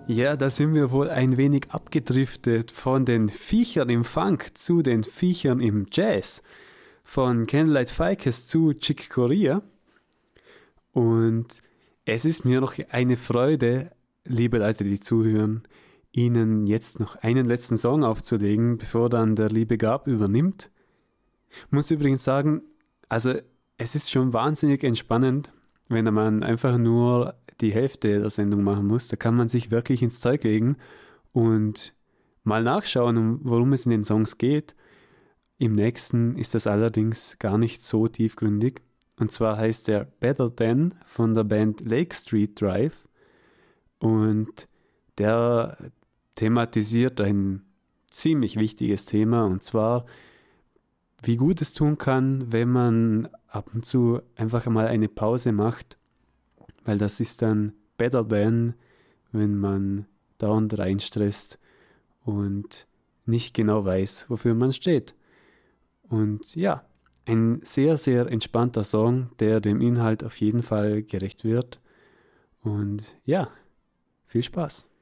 Ja, da sind wir wohl ein wenig abgedriftet von den Viechern im Funk zu den Viechern im Jazz. Von Candlelight Ficus zu Chick Corea. Und es ist mir noch eine Freude, liebe Leute, die zuhören, Ihnen jetzt noch einen letzten Song aufzulegen, bevor dann der liebe Gab übernimmt. Ich muss übrigens sagen, also es ist schon wahnsinnig entspannend, wenn man einfach nur die Hälfte der Sendung machen muss. Da kann man sich wirklich ins Zeug legen und mal nachschauen, worum es in den Songs geht. Im nächsten ist das allerdings gar nicht so tiefgründig. Und zwar heißt der Better Than von der Band Lake Street Drive. Und der thematisiert ein ziemlich wichtiges Thema. Und zwar, wie gut es tun kann, wenn man ab und zu einfach mal eine Pause macht. Weil das ist dann better than, wenn man dauernd reinstresst und nicht genau weiß, wofür man steht. Und ja, ein sehr, sehr entspannter Song, der dem Inhalt auf jeden Fall gerecht wird. Und ja, viel Spaß.